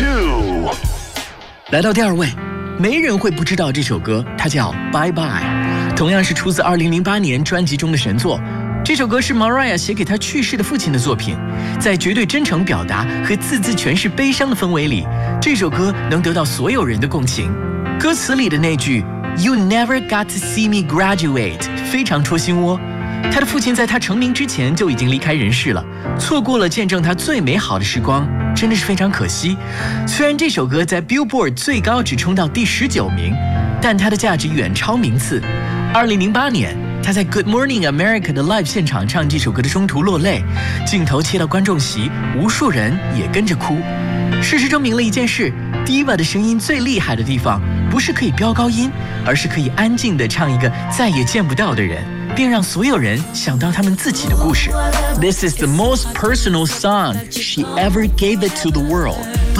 2。 来到第2位，没人会不知道这首歌，它叫 Bye Bye， 同样是出自2008年专辑中的神作。这首歌是 Mariah 写给她去世的父亲的作品，在绝对真诚表达和字字诠释悲伤的氛围里，这首歌能得到所有人的共情。歌词里的那句 You never got to see me graduate 非常戳心窝。他的父亲在他成名之前就已经离开人世了，错过了见证他最美好的时光，真的是非常可惜。虽然这首歌在 Billboard 最高只冲到第19名，但它的价值远超名次。2008年，他在 Good Morning America 的 live 现场唱这首歌的中途落泪，镜头切到观众席，无数人也跟着哭。事实证明了一件事， Diva 的声音最厉害的地方，不是可以飙高音，而是可以安静地唱一个再也见不到的人，并让所有人想到他们自己的故事。This is the most personal song she ever gave it to the world.